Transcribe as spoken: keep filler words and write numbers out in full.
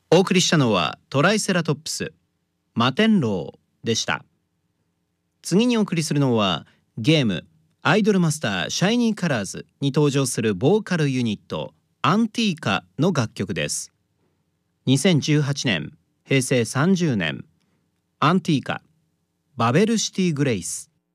お送りしたのはトライセラトップス摩天楼でした。次にお送りするのはゲームアイドルマスターシャイニーカラーズに登場するボーカルユニットアンティーカの楽曲です。にせんじゅうはちねんへいせいさんじゅうねんアンティーカバベルシティグレイス。